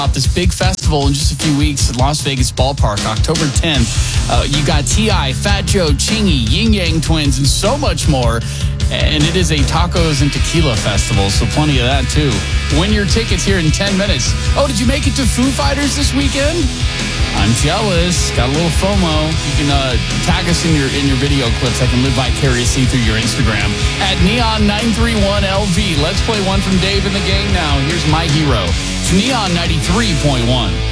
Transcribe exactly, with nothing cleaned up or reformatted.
This big festival in just a few weeks at Las Vegas Ballpark, October tenth. Uh, you got T I, Fat Joe, Chingy, Ying Yang Twins, and so much more. And it is a tacos and tequila festival, so plenty of that too. Win your tickets here in ten minutes. Oh, did you make it to Foo Fighters this weekend? I'm jealous. Got a little FOMO. You can uh, tag us in your in your video clips. I can live vicariously through your Instagram at Neon nine three one L V. Let's play one from Dave and the gang now. Here's My Hero. It's Neon ninety-three point one.